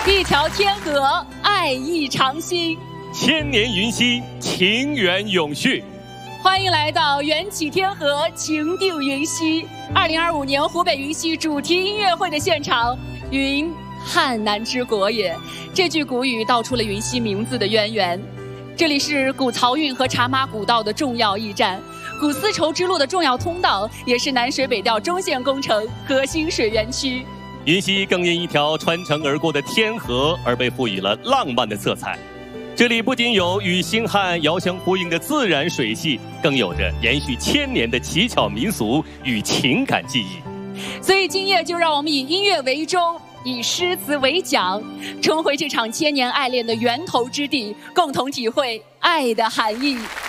一条天河，爱意长新； 千年云溪，情缘永续。 欢迎来到缘起天河，情定云溪。2025年湖北云溪主题音乐会的现场，云汉南之国也。这句古语道出了云溪名字的渊源。这里是古漕运和茶马古道的重要驿站，古丝绸之路的重要通道，也是南水北调中线工程核心水源区。 云溪更因一条穿城而过的天河而被赋予了浪漫的色彩。这里不仅有与星汉遥相呼应的自然水系，更有着延续千年的奇巧民俗与情感记忆。 所以今夜就让我们以音乐为钟，以诗词为桨，重回这场千年爱恋的源头之地，共同体会爱的含义。